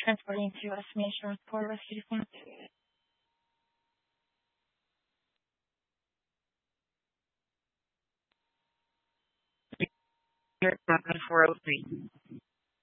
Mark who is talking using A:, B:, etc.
A: Transporting to estimation report rescue response. Here, 403.